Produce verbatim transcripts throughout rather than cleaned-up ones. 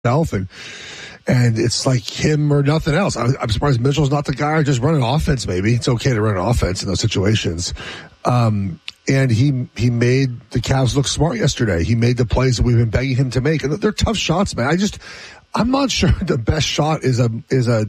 himself, and and it's like him or nothing else. I, I'm surprised Mitchell's not the guy. Just run an offense, maybe. It's okay to run an offense in those situations. Um, and he he made the Cavs look smart yesterday. He made the plays that we've been begging him to make. And they're tough shots, man. I just, I'm not sure the best shot is a is a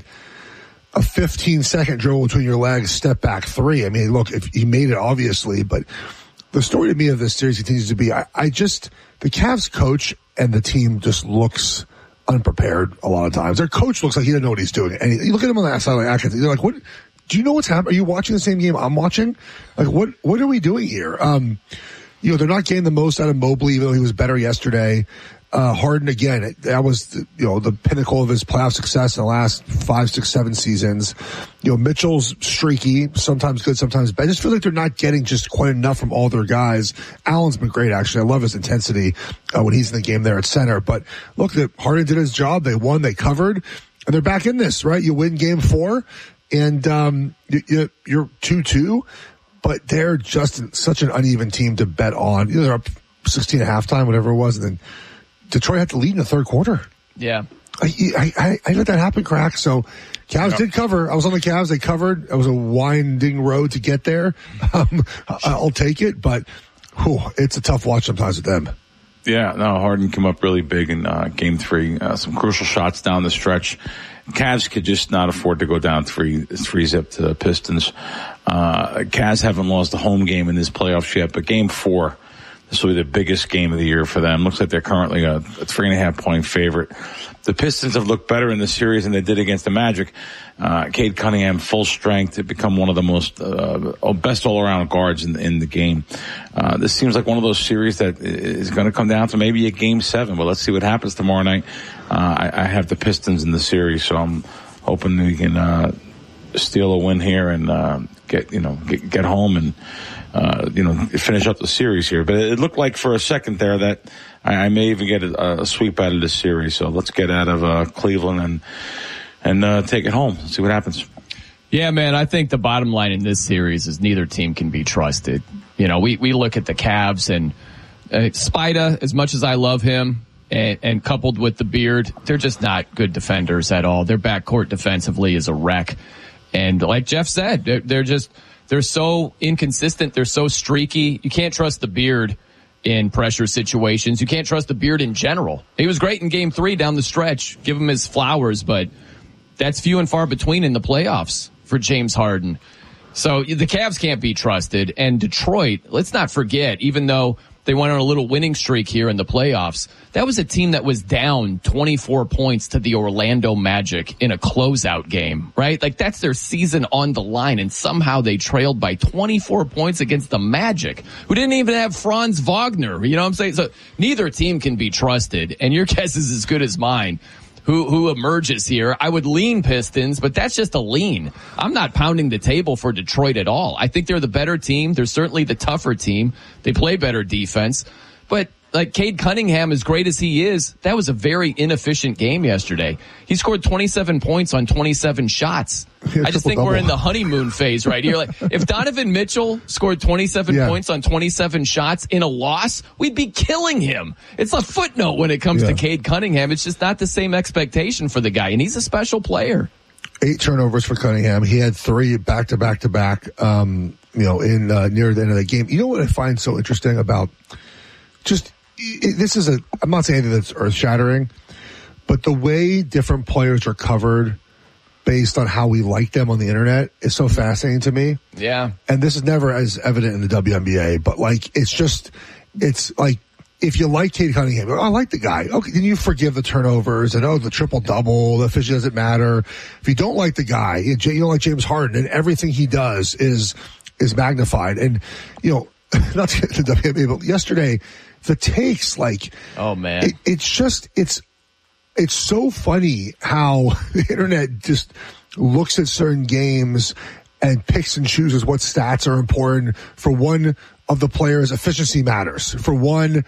a fifteen second dribble between your legs, step back three. I mean, look, if he made it, obviously, but the story to me of this series continues to be, I, I just, the Cavs coach and the team just looks unprepared a lot of times. Their coach looks like he doesn't know what he's doing. And you look at him on the sideline acting, they're like, what, do you know what's happening? Are you watching the same game I'm watching? Like, what, what are we doing here? Um, you know, they're not getting the most out of Mobley, even though he was better yesterday. Uh, Harden, again, it, that was, the, you know, the pinnacle of his playoff success in the last five, six, seven seasons. You know, Mitchell's streaky, sometimes good, sometimes bad. I just feel like they're not getting just quite enough from all their guys. Allen's been great, actually. I love his intensity uh, when he's in the game there at center. But look, that Harden did his job. They won, they covered, and they're back in this, right? You win game four, and um, you, you, you're two two, but they're just such an uneven team to bet on. You know, they're up sixteen at halftime, whatever it was, and then Detroit had to lead in the third quarter. Yeah. I, I, I let that happen, Crack. So Cavs yeah. did cover. I was on the Cavs. They covered. It was a winding road to get there. Um, I'll take it, but whew, it's a tough watch sometimes with them. Yeah, no, Harden came up really big in uh, game three. Uh, some crucial shots down the stretch. Cavs could just not afford to go down three, three zip to the Pistons. Uh, Cavs haven't lost a home game in this playoffs yet, but game four, this will be the biggest game of the year for them. Looks like they're currently a, a three and a half point favorite. The Pistons have looked better in the series than they did against the Magic. Uh, Cade Cunningham, full strength, to become one of the most, uh, best all around guards in, in the game. Uh, this seems like one of those series that is going to come down to maybe a game seven, but let's see what happens tomorrow night. Uh, I, I have the Pistons in the series, so I'm hoping we can, uh, steal a win here and, uh, get, you know, get, get home and, Uh, you know, finish up the series here. But it looked like for a second there that I, I may even get a, a sweep out of this series. So let's get out of uh, Cleveland and and uh, take it home. See what happens. Yeah, man, I think the bottom line in this series is neither team can be trusted. You know, we, we look at the Cavs and uh, Spida, as much as I love him, and, and coupled with the beard, they're just not good defenders at all. Their backcourt defensively is a wreck. And like Jeff said, they're, they're just... They're so inconsistent. They're so streaky. You can't trust the beard in pressure situations. You can't trust the beard in general. He was great in game three down the stretch. Give him his flowers, but that's few and far between in the playoffs for James Harden. So the Cavs can't be trusted. And Detroit, let's not forget, even though they went on a little winning streak here in the playoffs, that was a team that was down twenty-four points to the Orlando Magic in a closeout game, right? Like, that's their season on the line, and somehow they trailed by twenty-four points against the Magic, who didn't even have Franz Wagner. You know what I'm saying? So neither team can be trusted, and your guess is as good as mine. Who, who emerges here? I would lean Pistons, but that's just a lean. I'm not pounding the table for Detroit at all. I think they're the better team. They're certainly the tougher team. They play better defense. But like Cade Cunningham, as great as he is, that was a very inefficient game yesterday. He scored twenty-seven points on twenty-seven shots. Yeah, I just think double. we're in the honeymoon phase right here. Like, if Donovan Mitchell scored twenty-seven yeah. points on twenty-seven shots in a loss, we'd be killing him. It's a footnote when it comes yeah. to Cade Cunningham. It's just not the same expectation for the guy, and he's a special player. Eight turnovers for Cunningham. He had three back to back to back, um, you know, in uh, near the end of the game. You know what I find so interesting about just it, this is a, I'm not saying anything that's earth shattering, but the way different players are covered based on how we like them on the internet is so fascinating to me. Yeah. And this is never as evident in the W N B A, but like, it's just, it's like, if you like Cade Cunningham, oh, I like the guy. Okay, then you forgive the turnovers and, oh, the triple-double, the efficiency doesn't matter. If you don't like the guy, you don't like James Harden, and everything he does is, is magnified. And, you know, not to get to the W N B A, but yesterday, the takes, like, oh man, it, it's just, it's, it's so funny how the internet just looks at certain games and picks and chooses what stats are important. For one of the players, efficiency matters. For one,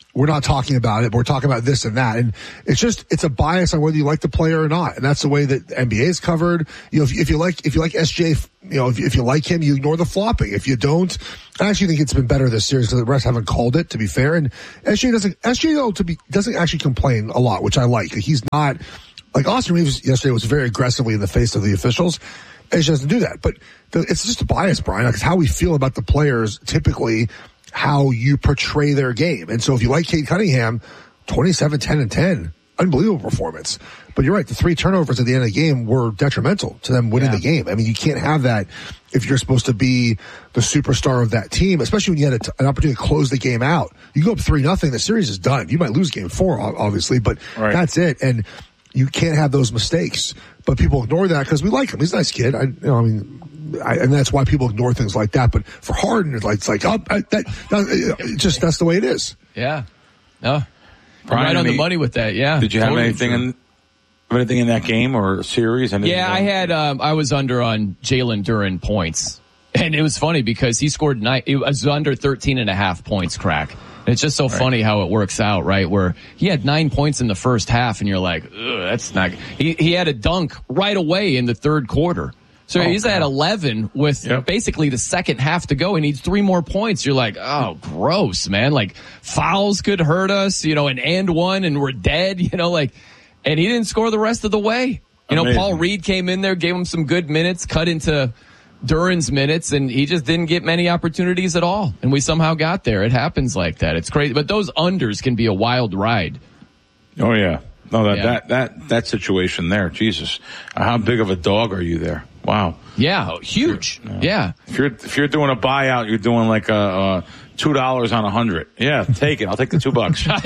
we're not talking about it. But we're talking about this and that. And it's just, it's a bias on whether you like the player or not. And that's the way that N B A is covered. You know, if, if you like, if you like S J, you know, if, if you like him, you ignore the flopping. If you don't, I actually think it's been better this series because the rest haven't called it, to be fair. And S J doesn't, S J though, to be, doesn't actually complain a lot, which I like. He's not, like Austin Reeves yesterday was very aggressively in the face of the officials. S J doesn't do that. But the, it's just a bias, Brian. It's how we feel about the players typically, how you portray their game. And so if you like Cade Cunningham, twenty-seven, ten, and ten, unbelievable performance. But you're right, the three turnovers at the end of the game were detrimental to them winning yeah. the game. I mean, you can't have that if you're supposed to be the superstar of that team, especially when you had a t- an opportunity to close the game out. You go up three nothing, the series is done. You might lose game four, obviously, but right. that's it. And you can't have those mistakes. But people ignore that because we like him. He's a nice kid. I, you know, I mean, I, and that's why people ignore things like that. But for Harden, it's like, it's like oh, I, that, that, just that's the way it is. Yeah. No. Brian, right on the money with that. Yeah. Did you totally have anything true. in anything in that game or series? Anything yeah, I had. Um, I was under on Jalen Duren points, and it was funny because he scored nine. It was under thirteen and a half points. Crack. And it's just so right. funny how it works out, right? Where he had nine points in the first half, and you're like, ugh, that's not. He he had a dunk right away in the third quarter. So oh, he's God. at eleven with yep. basically the second half to go. He needs three more points. You're like, oh, gross, man. Like fouls could hurt us, you know, an and one and we're dead, you know, like, and he didn't score the rest of the way. You Amazing. know, Paul Reed came in there, gave him some good minutes, cut into Duren's minutes, and he just didn't get many opportunities at all. And we somehow got there. It happens like that. It's crazy. But those unders can be a wild ride. Oh, yeah. No, that, yeah. that, that, that situation there, Jesus. How big of a dog are you there? Wow. Yeah, huge. Yeah. yeah. If you're, if you're doing a buyout, you're doing like a, a two dollars on a hundred. Yeah, take it. I'll take the two bucks. Oh,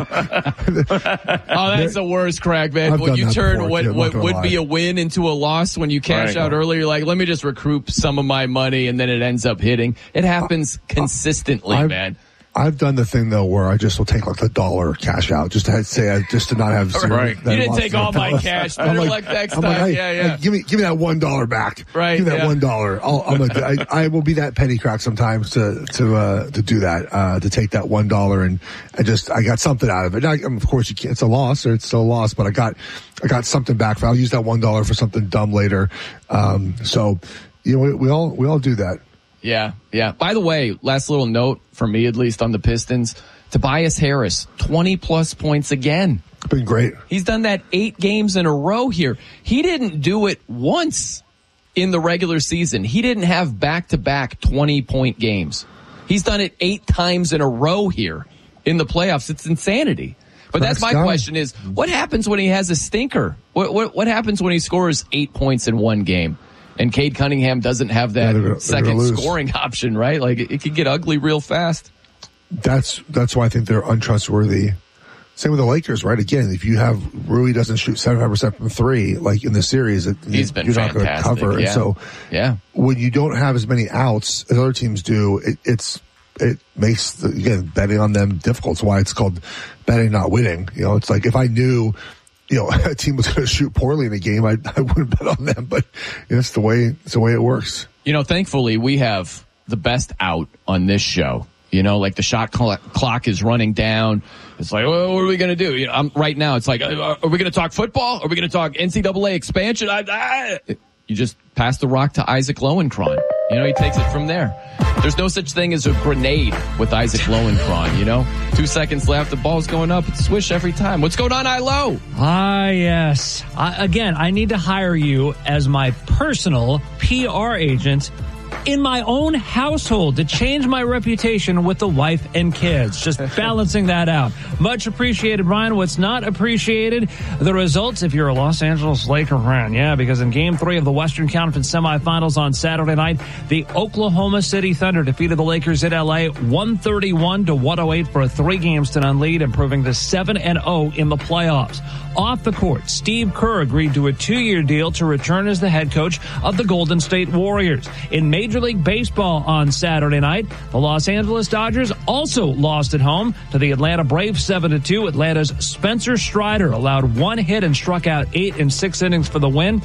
that's the worst, Craig, man. I've when you turn what, what would lie. be a win into a loss when you cash right. out early, you're like, let me just recoup some of my money, and then it ends up hitting. It happens I, consistently, I've, man. I've done the thing though where I just will take like the dollar cash out just to say I just to not have zero. Right. You didn't take all my cash. Better like, luck next I'm time. Like, hey, yeah, yeah. Hey, give me give me that one dollar back. Right. Give me that yeah. one dollar. I'll I'm a, I, I will be that petty crack sometimes to to uh to do that uh to take that one dollar and and just I got something out of it. I, of course you can't. It's a loss or it's still a loss, but I got I got something back. I'll use that one dollar for something dumb later. Um. So you know we, we all we all do that. Yeah, yeah. By the way, last little note for me, at least on the Pistons, Tobias Harris, twenty plus points again. Been great. He's done that eight games in a row here. He didn't do it once in the regular season. He didn't have back-to-back twenty-point games. He's done it eight times in a row here in the playoffs. It's insanity. But that's my question is, what happens when he has a stinker? What, what, what happens when he scores eight points in one game? And Cade Cunningham doesn't have that yeah, they're, they're second scoring option, right? Like it, it could get ugly real fast. That's that's why I think they're untrustworthy. Same with the Lakers, right? Again, if you have Rui doesn't shoot seventy-five percent from three, like in the series, it, he's been you're fantastic. not going to cover. Yeah. And so, yeah, when you don't have as many outs as other teams do, it, it's it makes the, again betting on them difficult. It's why it's called betting, not winning. You know, it's like if I knew, you know, a team was going to shoot poorly in a game, I, I wouldn't bet on them. But you know, it's the way it's the way it works. You know, thankfully we have the best out on this show. You know, like the shot cl- clock is running down. It's like, well, what are we going to do? You know, I'm, right now, it's like, uh, are we going to talk football? Are we going to talk N C double A expansion? I, I, you just pass the rock to Isaac Lowenkron. You know, he takes it from there. There's no such thing as a grenade with Isaac Lowenkron, you know? Two seconds left, the ball's going up. It's swish every time. What's going on, I-Lo? Ah, yes. I, again, I need to hire you as my personal P R agent in my own household to change my reputation with the wife and kids. Just balancing that out. Much appreciated, Brian. What's not appreciated, the results if you're a Los Angeles Laker fan. Yeah, because in game three of the Western Conference semifinals on Saturday night, the Oklahoma City Thunder defeated the Lakers in L A one thirty-one to one oh eight for a three games to none lead, improving to seven and oh in the playoffs. Off the court, Steve Kerr agreed to a two-year deal to return as the head coach of the Golden State Warriors. In Major League Baseball on Saturday night, the Los Angeles Dodgers also lost at home to the Atlanta Braves seven to two. Atlanta's Spencer Strider allowed one hit and struck out eight in six innings for the win.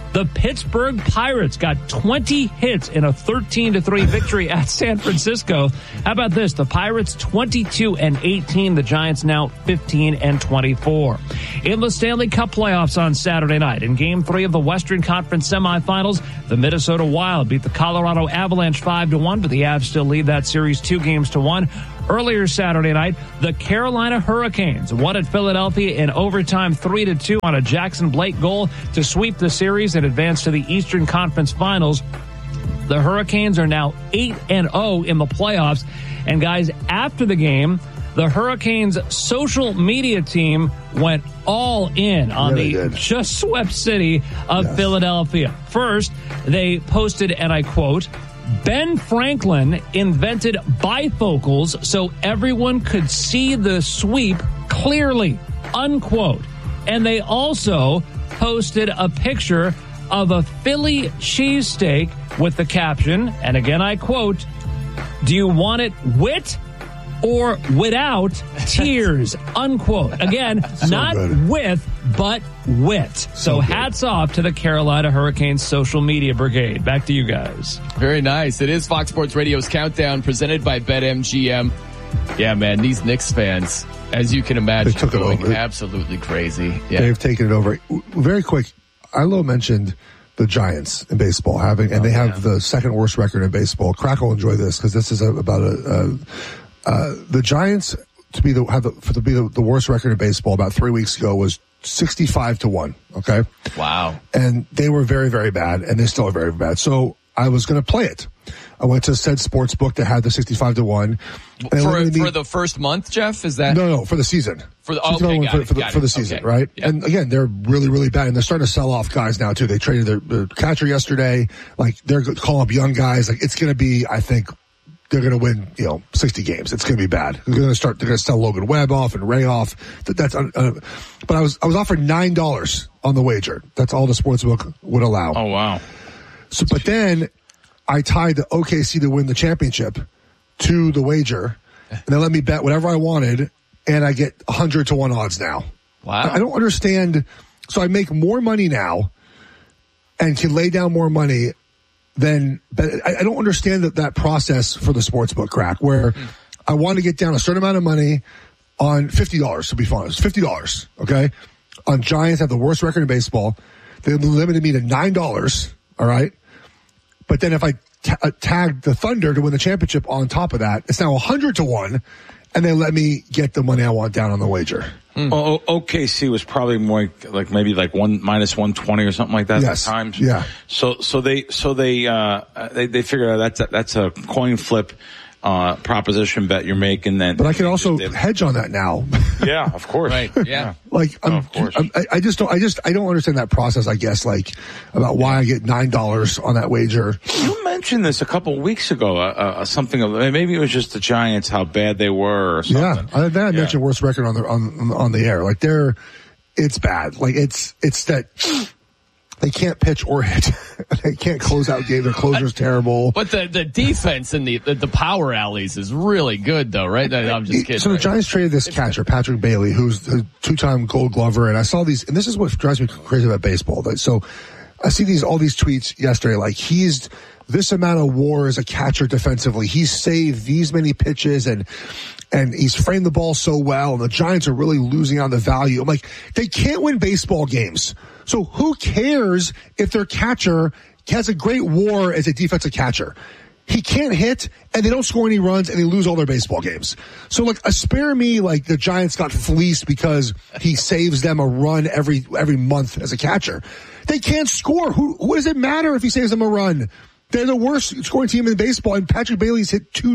The Pittsburgh Pirates got twenty hits in a thirteen to three victory at San Francisco. How about this? The Pirates twenty-two and eighteen. The Giants now fifteen and twenty-four. In the Stanley Cup playoffs on Saturday night, in Game three of the Western Conference semifinals, the Minnesota Wild beat the Colorado Avalanche five to one, but the Avs still lead that series two games to one. Earlier Saturday night, the Carolina Hurricanes won at Philadelphia in overtime three to two on a Jackson Blake goal to sweep the series and advance to the Eastern Conference Finals. The Hurricanes are now eight and oh in the playoffs. And guys, after the game, the Hurricanes social media team went all in on yeah, the just swept city of yes. Philadelphia. First, they posted, and I quote, Ben Franklin invented bifocals so everyone could see the sweep clearly, unquote. And they also posted a picture of a Philly cheesesteak with the caption, and again I quote, do you want it wit or without tears, unquote. Again, so not good. With, but wit. So, so hats off to the Carolina Hurricanes social media brigade. Back to you guys. Very nice. It is Fox Sports Radio's Countdown presented by BetMGM. Yeah, man, these Knicks fans, as you can imagine, they took it going over. Absolutely crazy. Yeah. They've taken it over. Very quick, Ilo mentioned the Giants in baseball having, and oh, they have yeah. the second worst record in baseball. Crack will enjoy this because this is a, about a, a Uh, the Giants to be the have the, for to be the, the worst record in baseball about three weeks ago was sixty-five to one. Okay, wow, and they were very very bad, and they still are very bad. So I was going to play it. I went to said sports book that had the sixty-five to one. For, me, for the first month, Jeff, is that no no for the season for the okay, got for, it, for, the, got for the season okay. right? Yep. And again, they're really really bad, and they're starting to sell off guys now too. They traded their, their catcher yesterday. Like they're calling up young guys. Like it's going to be, I think. They're going to win, you know, sixty games. It's going to be bad. They're going to start. They're going to sell Logan Webb off and Ray off. That, that's. Uh, uh, but I was I was offered nine dollars on the wager. That's all the sportsbook would allow. Oh wow! So, but then I tied the O K C to win the championship to the wager, and they let me bet whatever I wanted, and I get a hundred to one odds now. Wow! I, I don't understand. So I make more money now, and can lay down more money. Then, but I, I don't understand that, that process for the sportsbook, Crack, where mm. I want to get down a certain amount of money on fifty dollars to be fun. It's fifty dollars, okay? On Giants have the worst record in baseball. They limited me to nine dollars, all right? But then if I t- uh, tag the Thunder to win the championship on top of that, it's now one hundred to one, and they let me get the money I want down on the wager. Mm. Well, O K C was probably more like maybe like one minus one twenty or something like that yes. at times. Yeah. So so they so they uh they they figured out that's a, that's a coin flip uh proposition bet you're making. Then, but I can also just, hedge on that now. Yeah, of course. Right. Yeah. Like I'm, oh, of course. I'm, I just don't. I just I don't understand that process. I guess like about why I get nine dollars on that wager. You mentioned this a couple of weeks ago. Uh, uh, something of maybe it was just the Giants how bad they were. Or something. Yeah, I, then I yeah. mentioned worst record on the on on the air. Like they're, it's bad. Like it's it's that. They can't pitch or hit. They can't close out games. Their closer's terrible. But the, the defense in the, the the power alleys is really good, though, right? I'm just kidding. So the right? Giants traded this catcher, Patrick Bailey, who's a two-time Gold Glover, and I saw these, and this is what drives me crazy about baseball. So I see these all these tweets yesterday, like he's this amount of WAR as a catcher defensively. He's saved these many pitches, and and he's framed the ball so well, and the Giants are really losing on the value. I'm like, they can't win baseball games. So who cares if their catcher has a great WAR as a defensive catcher? He can't hit, and they don't score any runs, and they lose all their baseball games. So, like, a spare me, like, the Giants got fleeced because he saves them a run every every month as a catcher. They can't score. Who, who does it matter if he saves them a run? They're the worst scoring team in baseball, and Patrick Bailey's hit two,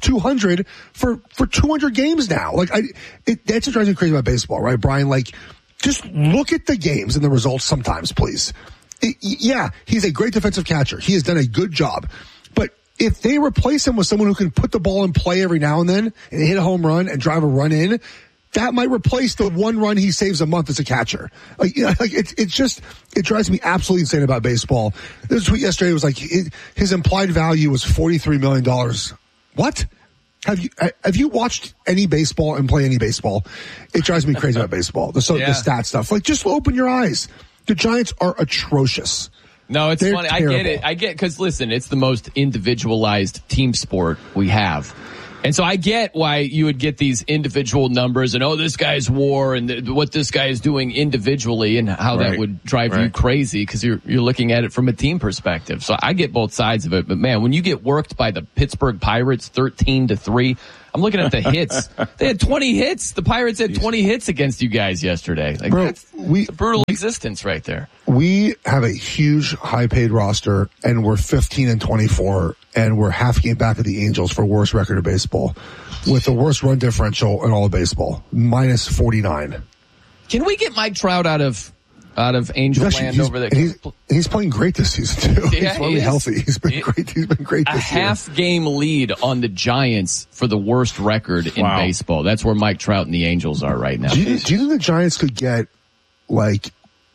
200 for, for two hundred games now. Like, I, it, that's what drives me crazy about baseball, right, Brian? Like, just look at the games and the results sometimes, please. It, yeah, he's a great defensive catcher. He has done a good job. But if they replace him with someone who can put the ball in play every now and then and hit a home run and drive a run in, that might replace the one run he saves a month as a catcher. Like, you know, like it's it's just, it drives me absolutely insane about baseball. This tweet yesterday was like, it, his implied value was forty-three million dollars. What? Have you have you watched any baseball and play any baseball? It drives me crazy about baseball. The, so, yeah. the stat stuff. Like, just open your eyes. The Giants are atrocious. No, it's They're funny. terrible. I get it. I get, because listen, it's the most individualized team sport we have. And so I get why you would get these individual numbers and, oh, this guy's war and th- what this guy is doing individually and how Right. that would drive Right. you crazy because you're, you're looking at it from a team perspective. So I get both sides of it. But man, when you get worked by the Pittsburgh Pirates thirteen to three, I'm looking at the hits. They had twenty hits. The Pirates had twenty hits against you guys yesterday. Like, Bro, that's we- it's a brutal existence right there. We have a huge high paid roster and we're fifteen and twenty-four and we're half game back of the Angels for worst record of baseball with the worst run differential in all of baseball, minus forty-nine. Can we get Mike Trout out of out of Angel He's actually- Land he's- over there? and he's, and he's playing great this season too. Yeah, he's finally he is. healthy. He's been He- great. He's been great A this year. half game lead on the Giants for the worst record in Wow. baseball. That's where Mike Trout and the Angels are right now. Do you, do you think the Giants could get like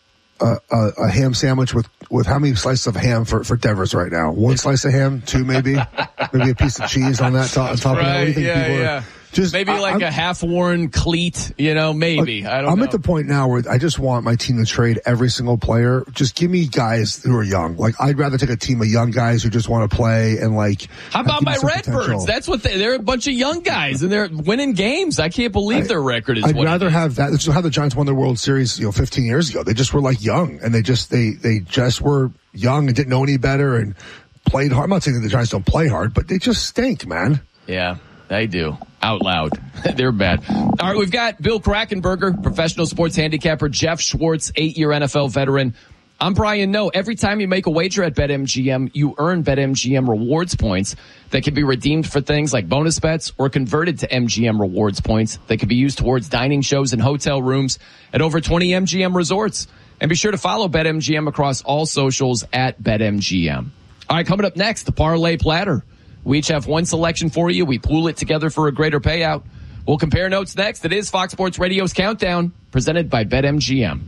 a, a, a ham sandwich with, with how many slices of ham for, for Devers right now? One slice of ham, two maybe, maybe a piece of cheese on that top, on top of that. What do you think yeah, people are- yeah. Just Maybe I- like I'm- a half-worn cleat, you know, maybe. I don't I'm know. at the point now where I just want my team to trade every single player. Just give me guys who are young. Like I'd rather take a team of young guys who just want to play and like. How about have my decent Redbirds? potential. That's what they, they're a bunch of young guys and they're winning games. I can't believe their record is I'd what it rather is. have that. This is how the Giants won their World Series, you know, fifteen years ago. They just were like young and they just, they, they just were young and didn't know any better and played hard. I'm not saying that the Giants don't play hard, but they just stink, man. Yeah, they do. Out loud. They're bad. All right, we've got Bill Krackenberger, professional sports handicapper, Jeff Schwartz, eight-year N F L veteran. I'm Brian Noe. Every time you make a wager at BetMGM, you earn BetMGM rewards points that can be redeemed for things like bonus bets or converted to M G M rewards points that can be used towards dining shows and hotel rooms at over twenty M G M resorts. And be sure to follow BetMGM across all socials at BetMGM. All right, coming up next, the Parlay Platter. We each have one selection for you. We pool it together for a greater payout. We'll compare notes next. It is Fox Sports Radio's Countdown, presented by BetMGM.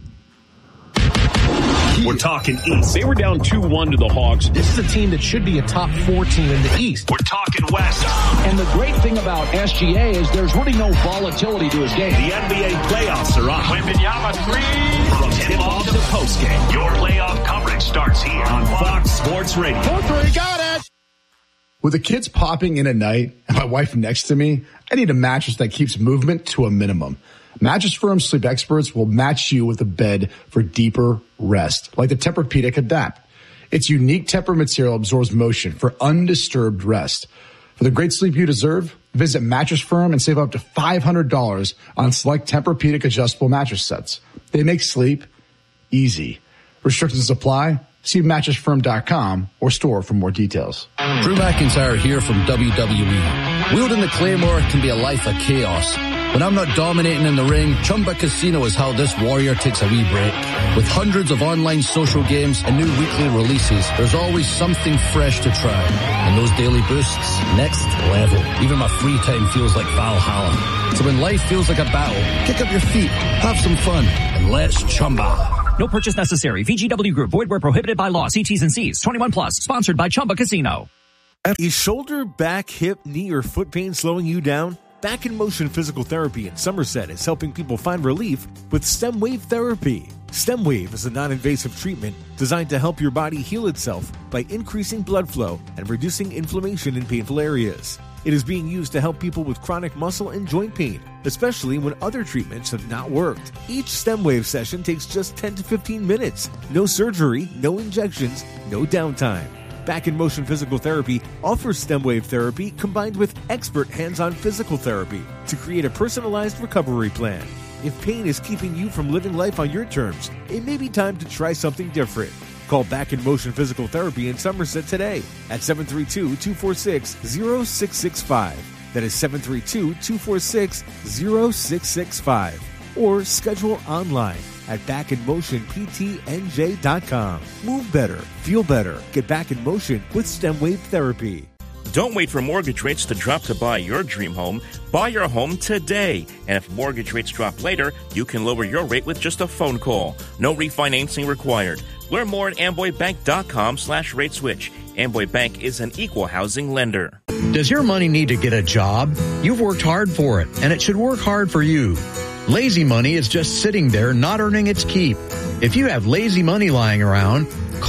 We're talking East. They were down two one to the Hawks. This is a team that should be a top four team in the East. We're talking West. And the great thing about S G A is there's really no volatility to his game. The N B A playoffs are on. Wembanyama three. From tip-off to postgame, your playoff coverage starts here on Fox Sports Radio. With the kids popping in at night and my wife next to me, I need a mattress that keeps movement to a minimum. Mattress Firm sleep experts will match you with a bed for deeper rest, like the Tempur-Pedic Adapt. Its unique Tempur material absorbs motion for undisturbed rest. For the great sleep you deserve, visit Mattress Firm and save up to five hundred dollars on select Tempur-Pedic adjustable mattress sets. They make sleep easy. Restrictions apply. See mattress firm dot com or store for more details. Drew McIntyre here from W W E. Wielding the Claymore can be a life of chaos. When I'm not dominating in the ring, Chumba Casino is how this warrior takes a wee break. With hundreds of online social games and new weekly releases, there's always something fresh to try. And those daily boosts, next level. Even my free time feels like Valhalla. So when life feels like a battle, kick up your feet, have some fun, and let's Chumba. No purchase necessary. V G W Group. Void where prohibited by law. See T's and C's. twenty-one plus. Sponsored by Chumba Casino. Is shoulder, back, hip, knee, or foot pain slowing you down? Back in Motion Physical Therapy in Somerset is helping people find relief with STEM Wave Therapy. STEM Wave is a non-invasive treatment designed to help your body heal itself by increasing blood flow and reducing inflammation in painful areas. It is being used to help people with chronic muscle and joint pain, especially when other treatments have not worked. Each STEM Wave session takes just ten to fifteen minutes. No surgery, no injections, no downtime. Back in Motion Physical Therapy offers STEM Wave therapy combined with expert hands-on physical therapy to create a personalized recovery plan. If pain is keeping you from living life on your terms, it may be time to try something different. Call Back in Motion Physical Therapy in Somerset today at seven three two, two four six, zero six six five. That is seven three two, two four six, zero six six five. Or schedule online at back in motion p t n j dot com. Move better, feel better. Get back in motion with STEM Wave Therapy. Don't wait for mortgage rates to drop to buy your dream home. Buy your home today. And if mortgage rates drop later, you can lower your rate with just a phone call. No refinancing required. Learn more at amboybank.com slash rate switch. Amboy Bank is an equal housing lender. Does your money need to get a job? You've worked hard for it, and it should work hard for you. Lazy money is just sitting there not earning its keep. If you have lazy money lying around, call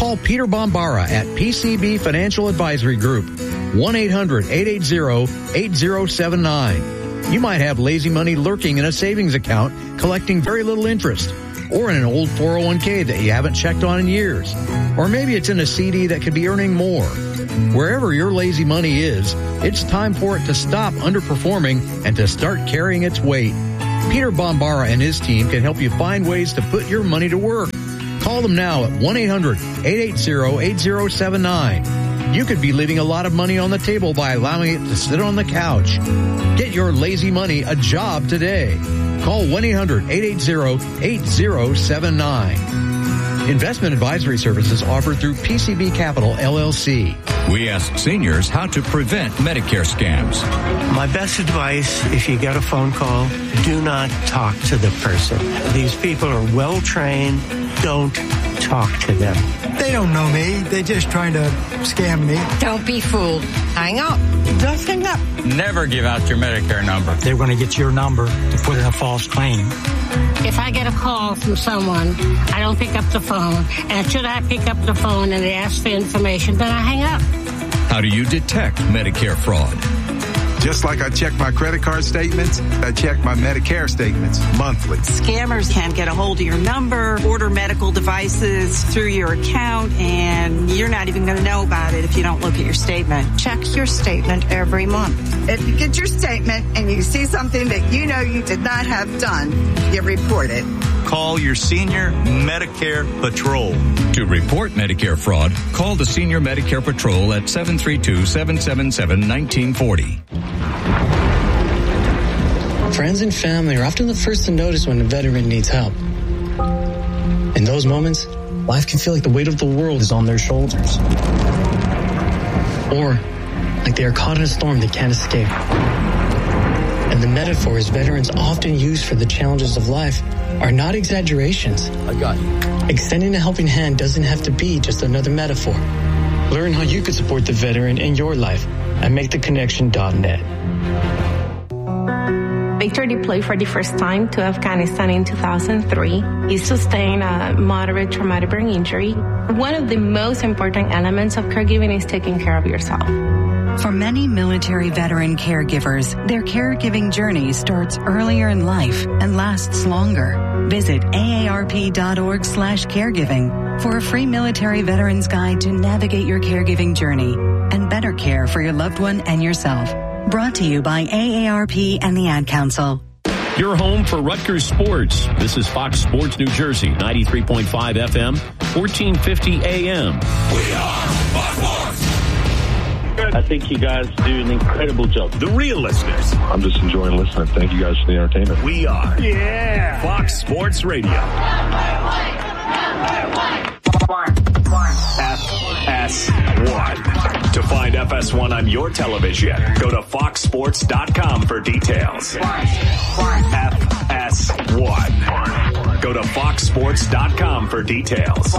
Call Peter Bombara at P C B Financial Advisory Group, one eight hundred eight eight zero eight zero seven nine. You might have lazy money lurking in a savings account, collecting very little interest, or in an old four oh one k that you haven't checked on in years. Or maybe it's in a C D that could be earning more. Wherever your lazy money is, it's time for it to stop underperforming and to start carrying its weight. Peter Bombara and his team can help you find ways to put your money to work. Call them now at one eight hundred eight eight zero eight zero seven nine. You could be leaving a lot of money on the table by allowing it to sit on the couch. Get your lazy money a job today. Call one eight hundred eight eight zero eight zero seven nine. Investment advisory services offered through P C B Capital, L L C. We ask seniors how to prevent Medicare scams. My best advice, if you get a phone call, do not talk to the person. These people are well trained. Don't talk to them. They don't know me. They're just trying to scam me. Don't be fooled. Hang up. Just hang up. Never give out your Medicare number. They're going to get your number to put in a false claim. If I get a call from someone, I don't pick up the phone. And should I pick up the phone and they ask for information, then I hang up. How do you detect Medicare fraud? Just like I check my credit card statements, I check my Medicare statements monthly. Scammers can get a hold of your number, order medical devices through your account, and you're not even going to know about it if you don't look at your statement. Check your statement every month. If you get your statement and you see something that you know you did not have done, you report it. Call your Senior Medicare Patrol. To report Medicare fraud, call the Senior Medicare Patrol at seven three two, seven seven seven, one nine four zero. Friends and family are often the first to notice when a veteran needs help. In those moments, life can feel like the weight of the world is on their shoulders. Or like they are caught in a storm they can't escape. And the metaphors veterans often use for the challenges of life are not exaggerations. I got you. Extending a helping hand doesn't have to be just another metaphor. Learn how you could support the veteran in your life at make the connection dot net. Victor deployed for the first time to Afghanistan in two thousand three. He sustained a moderate traumatic brain injury. One of the most important elements of caregiving is taking care of yourself. For many military veteran caregivers, their caregiving journey starts earlier in life and lasts longer. Visit A A R P dot org slash caregiving for a free military veterans guide to navigate your caregiving journey and better care for your loved one and yourself. Brought to you by A A R P and the Ad Council. Your home for Rutgers sports. This is Fox Sports New Jersey, ninety-three point five F M, fourteen fifty A M. We are Fox Sports. I think you guys do an incredible job. The real listeners. I'm just enjoying listening. Thank you guys for the entertainment. We are yeah. Fox Sports Radio. F S one. To find F S one on your television, go to fox sports dot com for details. F S one. Go to fox sports dot com for details.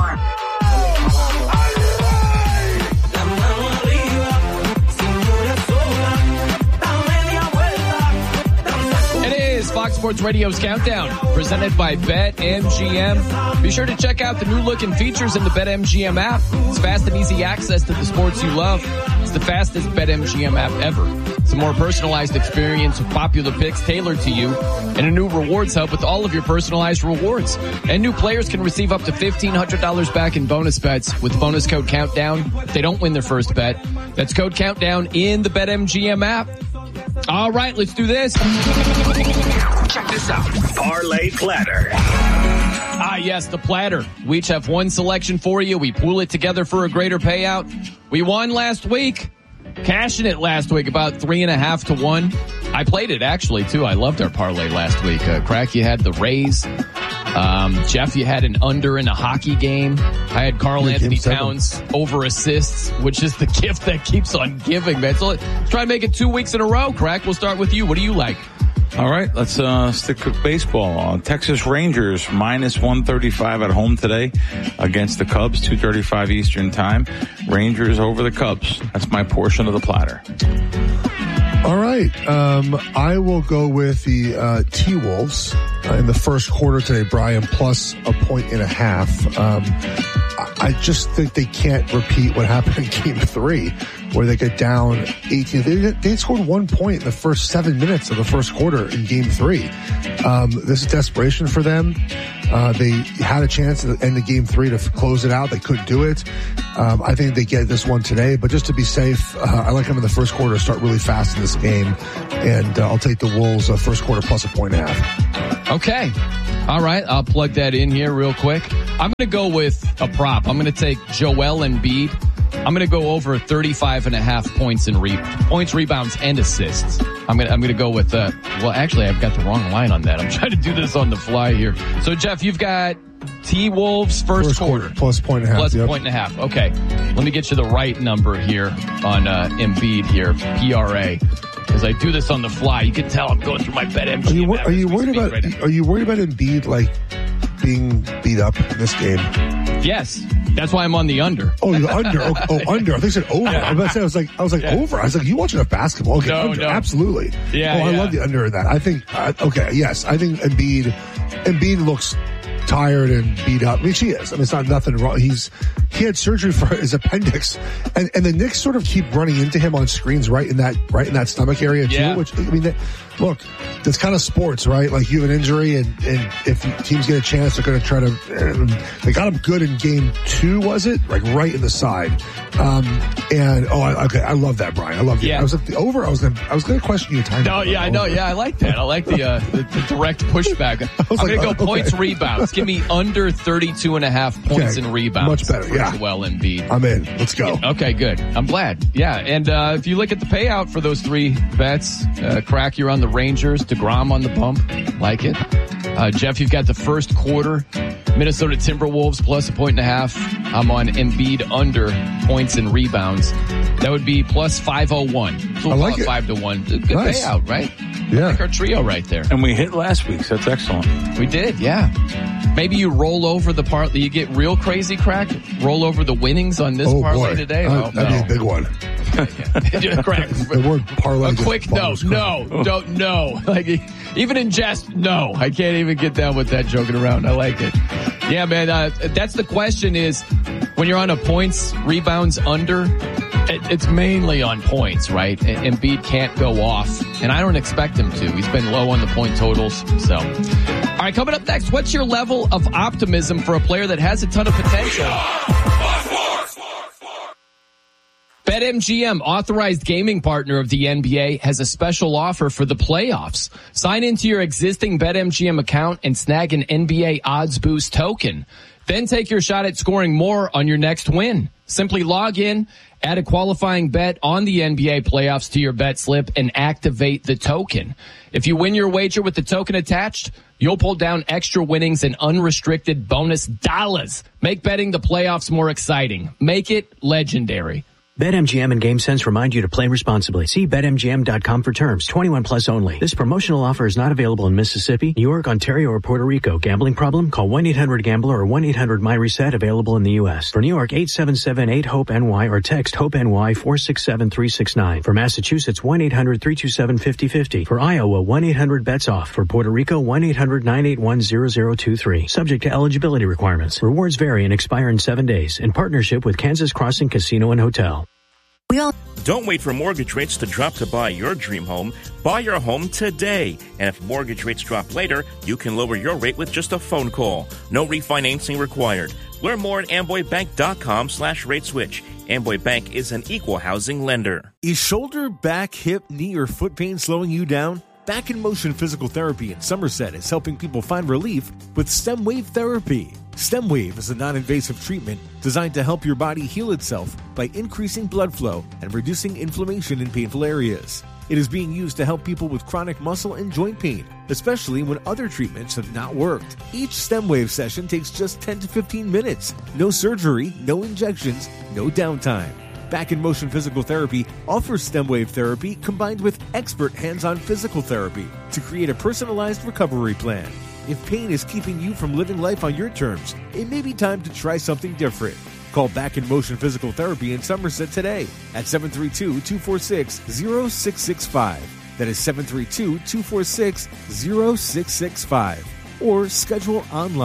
Fox Sports Radio's Countdown, presented by BetMGM. Be sure to check out the new look and features in the BetMGM app. It's fast and easy access to the sports you love. It's the fastest BetMGM app ever. It's a more personalized experience with popular picks tailored to you, and a new rewards hub with all of your personalized rewards. And new players can receive up to fifteen hundred dollars back in bonus bets with bonus code Countdown if they don't win their first bet. That's code Countdown in the BetMGM app. All right, let's do this. Check this out. Parlay Platter. Ah, yes, the platter. We each have one selection for you. We pool it together for a greater payout. We won last week. Cashing it last week about three and a half to one. I played it actually too. I loved our parlay last week. Uh, Crack, you had the Rays. Um, Jeff, you had an under in a hockey game. I had Carl Anthony Towns over assists, which is the gift that keeps on giving, man. So let's try and make it two weeks in a row. Crack, we'll start with you. What do you like? All right, let's uh, stick with baseball. Uh, Texas Rangers minus one thirty-five at home today against the Cubs, two thirty-five Eastern time. Rangers over the Cubs. That's my portion of the platter. All right. Um, I will go with the uh, T-Wolves uh, in the first quarter today, Brian, plus a point and a half. Um, I just think they can't repeat what happened in game three, where they get down eighteen. They, they scored one point in the first seven minutes of the first quarter in game three. Um, this is desperation for them. Uh, they had a chance at the end of game three to close it out. They couldn't do it. Um, I think they get this one today, but just to be safe, uh, I like them in the first quarter to start really fast in this game. And uh, I'll take the Wolves uh, first quarter plus a point and a half. Okay. All right. I'll plug that in here real quick. I'm going to go with a prop. I'm going to take Joel Embiid. I'm going to go over thirty-five and a half points and re- points, rebounds, and assists. I'm going to, I'm going to go with, uh, well, actually, I've got the wrong line on that. I'm trying to do this on the fly here. So, Jeff, you've got T-Wolves first, first quarter. quarter. Plus point and a half. Plus yep. point and a half. Okay. Let me get you the right number here on, uh, Embiid here, P R A. As I do this on the fly, you can tell I'm going through my BetMGM. Are you, are you worried about, right are you worried about Embiid, like, being beat up in this game? Yes. That's why I'm on the under. Oh, the under. Oh, oh, under. I think you said over. I was about to say, I was like, I was like Yeah. over. I was like, you watch enough basketball? Okay, No, under. no. Absolutely. Yeah, Oh, I yeah. love the under in that. I think. Uh, okay, yes, I think Embiid. Embiid looks tired and beat up. I mean, she is. I mean, it's not nothing wrong. He's he had surgery for his appendix, and and the Knicks sort of keep running into him on screens right in that right in that stomach area too. Yeah. Which I mean, that, look, that's kind of sports, right? Like you have an injury, and and if teams get a chance, they're going to try to. Uh, they got him good in game two, was it? Like right in the side. Um, and oh, I, okay, I love that, Brian. I love that. Yeah. I was at the over. I was gonna I was going to question you time. No, yeah, I know. Yeah, I like that. I like the, uh, the, the direct pushback. I'm like, going to go uh, okay. points, rebounds. Give me under thirty-two and a half points Okay. and rebounds. Much better, for yeah. Joel Embiid. I'm in. Let's go. Okay, good. I'm glad. Yeah, and uh, if you look at the payout for those three bets, uh, Crack, you're on the Rangers, DeGrom on the bump. Like it. Uh, Jeff, you've got the first quarter, Minnesota Timberwolves plus a point and a half. I'm on Embiid under points and rebounds. That would be plus five oh one. So we'll I like call it. five to one. Good Nice. payout, right? Yeah. I like our trio right there. And we hit last week, so that's excellent. We did, yeah. Maybe you roll over the part, you get real crazy, Crack, roll over the winnings on this Oh parlay boy, today. Uh, Oh, that'd no. be a big one. Crack. The word parlay. A just quick no, bothers Craig. no, don't, no. Like, even in jest, no. I can't even get down with that joking around. I like it. Yeah, man, uh, that's the question is, when you're on a points, rebounds under, it, it's mainly on points, right? And Embiid can't go off, and I don't expect him to. He's been low on the point totals, so. All right, coming up next, what's your level of optimism for a player that has a ton of potential? BetMGM, authorized gaming partner of the N B A, has a special offer for the playoffs. Sign into your existing BetMGM account and snag an N B A Odds Boost token. Then take your shot at scoring more on your next win. Simply log in, add a qualifying bet on the N B A playoffs to your bet slip, and activate the token. If you win your wager with the token attached, you'll pull down extra winnings and unrestricted bonus dollars. Make betting the playoffs more exciting. Make it legendary. BetMGM and GameSense remind you to play responsibly. See Bet M G M dot com for terms. twenty-one plus only. This promotional offer is not available in Mississippi, New York, Ontario, or Puerto Rico. Gambling problem? Call one eight hundred gambler or one eight hundred my reset, available in the U S. For New York, eight seven seven eight hope N Y or text HOPE-NY four six seven three six nine. For Massachusetts, one eight hundred three two seven five zero five zero. For Iowa, one eight hundred bets off. For Puerto Rico, one eight hundred nine eight one zero zero two three. Subject to eligibility requirements. Rewards vary and expire in seven days. In partnership with Kansas Crossing Casino and Hotel. We all Don't wait for mortgage rates to drop to buy your dream home. Buy your home today. And if mortgage rates drop later, you can lower your rate with just a phone call. No refinancing required. Learn more at amboybank.com slash rate switch. Amboy Bank is an equal housing lender. Is shoulder, back, hip, knee, or foot pain slowing you down? Back in Motion Physical Therapy in Somerset is helping people find relief with STEM Wave Therapy. STEM Wave is a non-invasive treatment designed to help your body heal itself by increasing blood flow and reducing inflammation in painful areas. It is being used to help people with chronic muscle and joint pain, especially when other treatments have not worked. Each STEM Wave session takes just ten to fifteen minutes. No surgery, no injections, no downtime. Back in Motion Physical Therapy offers STEM Wave therapy combined with expert hands-on physical therapy to create a personalized recovery plan. If pain is keeping you from living life on your terms, it may be time to try something different. Call Back in Motion Physical Therapy in Somerset today at seven three two, two four six, zero six six five. That is seven three two, two four six, zero six six five. Or schedule online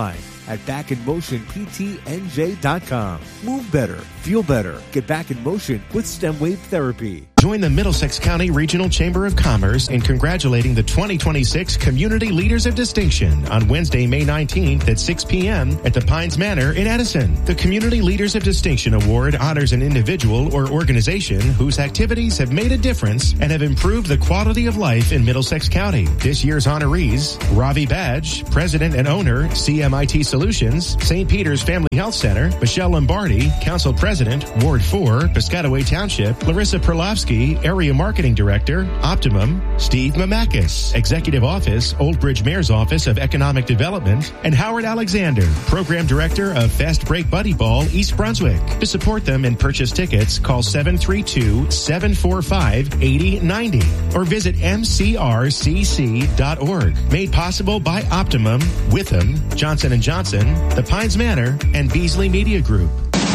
at back in motion p t n j dot com. Move better, feel better. Get back in motion with STEM Wave Therapy. Join the Middlesex County Regional Chamber of Commerce in congratulating the twenty twenty-six Community Leaders of Distinction on Wednesday, May nineteenth at six p.m. at the Pines Manor in Edison. The Community Leaders of Distinction Award honors an individual or organization whose activities have made a difference and have improved the quality of life in Middlesex County. This year's honorees: Ravi Badge, President and Owner, C M I T Solutions, Saint Peter's Family Health Center; Michelle Lombardi, Council President, Ward four, Piscataway Township; Larissa Perlovsky, Area Marketing Director, Optimum; Steve Mamakis, Executive Office, Old Bridge Mayor's Office of Economic Development; and Howard Alexander, Program Director of Fast Break Buddy Ball, East Brunswick. To support them and purchase tickets, call seven three two, seven four five, eight zero nine zero or visit m c r c c dot org. Made possible by Optimum, Witham, Johnson and Johnson, The Pines Manor, and Beasley Media Group.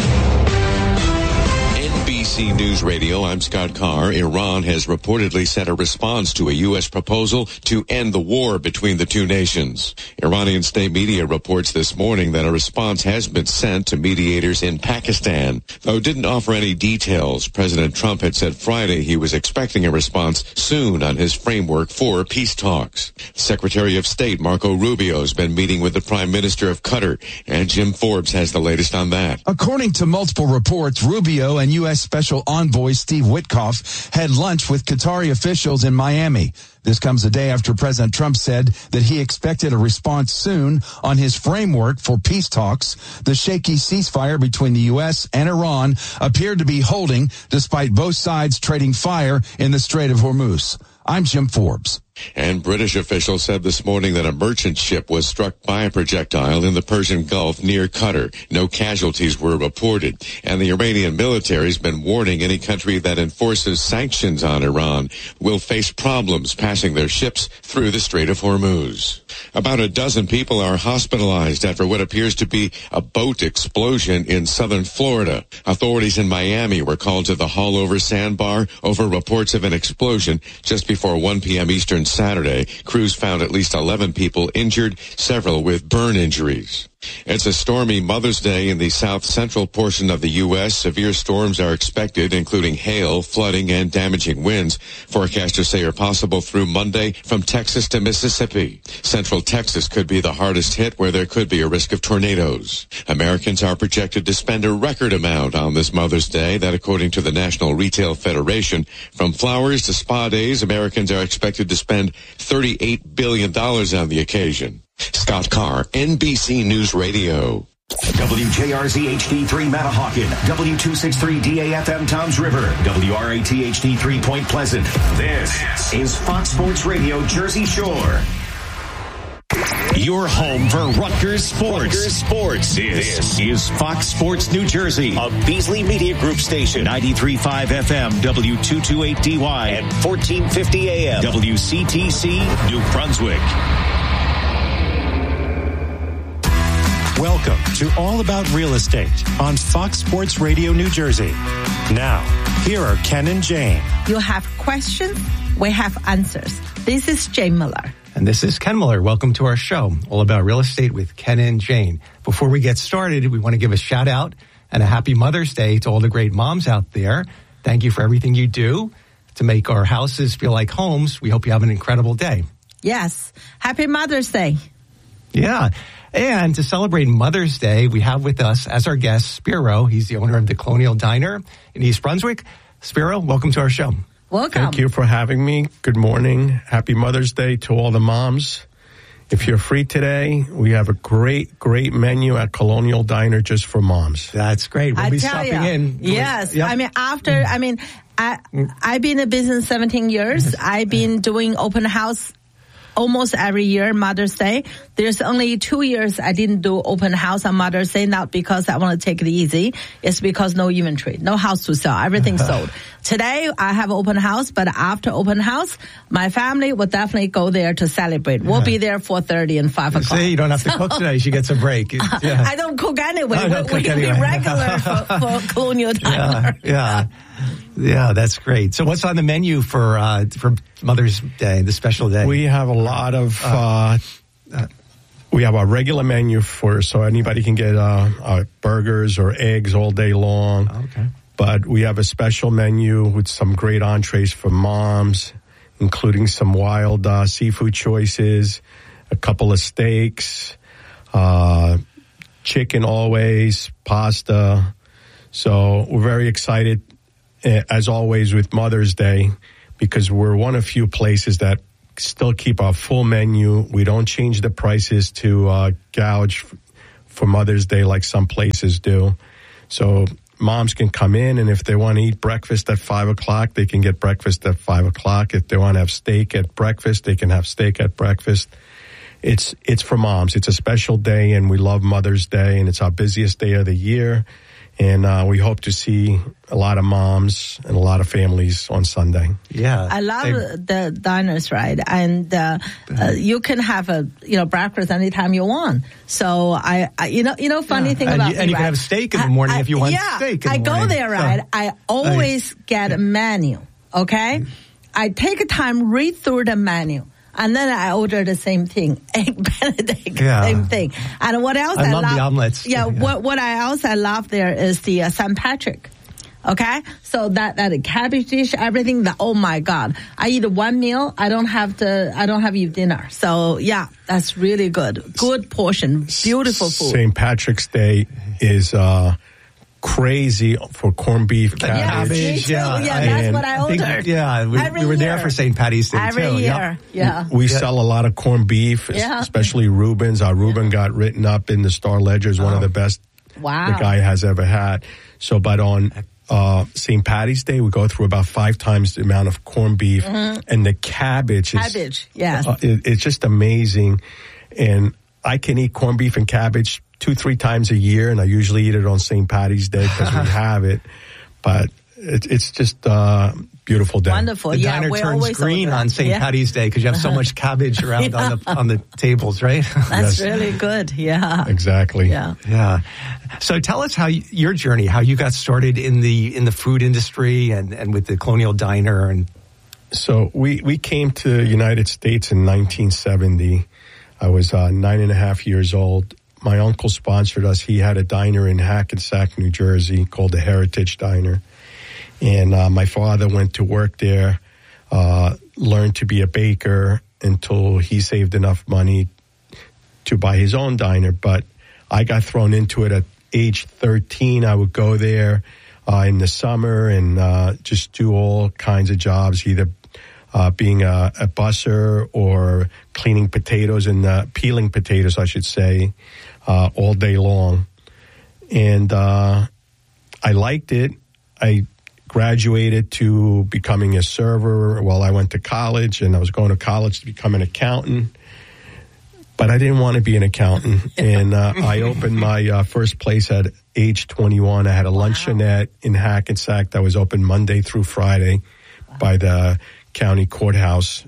N B C News Radio, I'm Scott Carr. Iran has reportedly sent a response to a U S proposal to end the war between the two nations. Iranian state media reports this morning that a response has been sent to mediators in Pakistan. Though it didn't offer any details, President Trump had said Friday he was expecting a response soon on his framework for peace talks. Secretary of State Marco Rubio has been meeting with the Prime Minister of Qatar, and Jim Forbes has the latest on that. According to multiple reports, Rubio and U S Special Envoy Steve Witkoff had lunch with Qatari officials in Miami. This comes a day after President Trump said that he expected a response soon on his framework for peace talks. The shaky ceasefire between the U S and Iran appeared to be holding despite both sides trading fire in the Strait of Hormuz. I'm Jim Forbes. And British officials said this morning that a merchant ship was struck by a projectile in the Persian Gulf near Qatar. No casualties were reported. And the Iranian military has been warning any country that enforces sanctions on Iran will face problems passing their ships through the Strait of Hormuz. About a dozen people are hospitalized after what appears to be a boat explosion in southern Florida. Authorities in Miami were called to the Hallover Sandbar over reports of an explosion just before one p.m. Eastern Saturday. Crews found at least eleven people injured, several with burn injuries. It's a stormy Mother's Day in the south central portion of the U S. Severe storms are expected, including hail, flooding, and damaging winds. Forecasters say are possible through Monday from Texas to Mississippi. Central Texas could be the hardest hit, where there could be a risk of tornadoes. Americans are projected to spend a record amount on this Mother's Day. That, according to the National Retail Federation. From flowers to spa days, Americans are expected to spend thirty-eight billion dollars on the occasion. Scott Carr, N B C News Radio. W J R Z H D three Manahawkin, W two sixty-three D A F M Toms River, W R A T H D three Point Pleasant. This is Fox Sports Radio Jersey Shore. Your home for Rutgers Sports. Rutgers Sports. This, this is Fox Sports New Jersey, a Beasley Media Group station, ninety-three point five F M, W two twenty-eight D Y, and fourteen fifty A M, W C T C, New Brunswick. Welcome to All About Real Estate on Fox Sports Radio New Jersey. Now, here are Ken and Jane. You have questions, we have answers. This is Jane Miller. And this is Ken Miller. Welcome to our show, All About Real Estate with Ken and Jane. Before we get started, we want to give a shout out and a happy Mother's Day to all the great moms out there. Thank you for everything you do to make our houses feel like homes. We hope you have an incredible day. Yes. Happy Mother's Day. Yeah. And to celebrate Mother's Day, we have with us as our guest, Spiro. He's the owner of the Colonial Diner in East Brunswick. Spiro, welcome to our show. Welcome. Thank you for having me. Good morning. Happy Mother's Day to all the moms. If you're free today, we have a great, great menu at Colonial Diner just for moms. That's great. We'll I be tell stopping you, in. Yes. Yep. I mean, after, I mean, I, I've been in business seventeen years. I've been doing open house almost every year, Mother's Day. There's only two years I didn't do open house on Mother's Day, not because I want to take it easy. It's because no inventory, no house to sell. Everything's sold. Today, I have open house, but after open house, my family will definitely go there to celebrate. We'll be there four thirty and five o'clock. See, you don't have to cook today. She gets a break. Yeah. I don't cook anyway. I don't we, cook we anyway. be regular for, for Colonial Diner. Yeah, yeah. Yeah, that's great. So what's on the menu for uh, for Mother's Day, the special day? We have a lot of uh, uh, We have our regular menu for, so anybody can get uh, uh, burgers or eggs all day long. Okay. But we have a special menu with some great entrees for moms, including some wild uh, seafood choices, a couple of steaks, uh, chicken always, pasta. So we're very excited, as always, with Mother's Day, because we're one of few places that still keep our full menu. We don't change the prices to uh, gouge for Mother's Day like some places do. So moms can come in, and if they want to eat breakfast at five o'clock, they can get breakfast at five o'clock. If they want to have steak at breakfast, they can have steak at breakfast. It's it's for moms. It's a special day, and we love Mother's Day, and it's our busiest day of the year. And uh, we hope to see a lot of moms and a lot of families on Sunday. Yeah, I love the diners, right? And uh, uh, you can have a you know breakfast anytime you want. So I, I you know, you know, funny yeah. thing and about you, me, and you right? can have steak in the morning I, if you want yeah, steak. In I the go morning. there, right? So, I always I, get a menu. Okay, I take time read through the menu. And then I order the same thing, egg Benedict, yeah. same thing. And what else I, I love, love the omelets. Yeah, yeah. What what I also love there is the uh, Saint Patrick. Okay, so that that cabbage dish, everything. That oh my God, I eat one meal. I don't have to. I don't have to eat dinner. So yeah, that's really good. Good portion, beautiful food. Saint Patrick's Day is uh, crazy for corned beef, cabbage. Yeah, yeah, yeah that's what I ordered. I think, yeah, we, Every we were there year. for Saint Patty's Day Every too. year, Yep. yeah. We yeah. sell a lot of corned beef, Yeah. especially Reuben's. Our Reuben got written up in the Star Ledger as one oh. of the best wow. the guy has ever had. So, but on uh, Saint Patty's Day, we go through about five times the amount of corned beef, mm-hmm. and the cabbage is cabbage. Yes, uh, it, it's just amazing. And I can eat corned beef and cabbage two, three times a year, and I usually eat it on Saint Patty's Day because we have it. But it, it's just uh, beautiful day. Wonderful. The yeah, diner we turns always green order. on Saint Yeah. Patty's Day because you have so much cabbage around Yeah. on the on the tables, right? That's Yes. really good. Yeah, Exactly. yeah. Yeah. So tell us how you, your journey, how you got started in the in the food industry and, and with the Colonial Diner. And So we, we came to the United States in nineteen seventy. I was uh, nine and a half years old. My uncle sponsored us. He had a diner in Hackensack, New Jersey called the Heritage Diner. And uh, my father went to work there, uh, learned to be a baker until he saved enough money to buy his own diner. But I got thrown into it at age thirteen. I would go there uh, in the summer and uh, just do all kinds of jobs, either uh, being a, a busser or cleaning potatoes and uh, peeling potatoes, I should say, uh, all day long. And uh, I liked it. I graduated to becoming a server while I went to college, and I was going to college to become an accountant. But I didn't want to be an accountant. And uh, I opened my uh, first place at age twenty-one. I had a wow. luncheonette in Hackensack that was open Monday through Friday wow. by the county courthouse.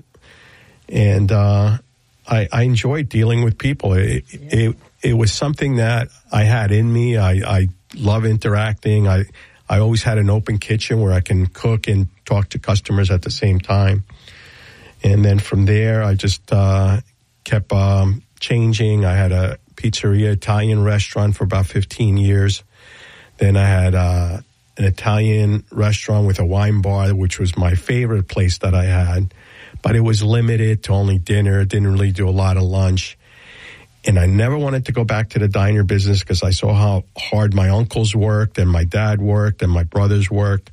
And uh, I, I enjoyed dealing with people. It, yeah. it, it was something that I had in me. I, I love interacting. I, I always had an open kitchen where I can cook and talk to customers at the same time. And then from there, I just uh, kept um, changing. I had a pizzeria, Italian restaurant for about fifteen years. Then I had uh, an Italian restaurant with a wine bar, which was my favorite place that I had. But it was limited to only dinner. Didn't really do a lot of lunch. And I never wanted to go back to the diner business because I saw how hard my uncles worked and my dad worked and my brothers worked.